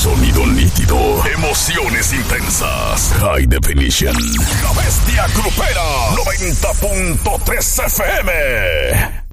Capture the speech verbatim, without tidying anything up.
Sonido nítido, emociones intensas, High Definition. La Bestia Grupera, noventa punto tres F M.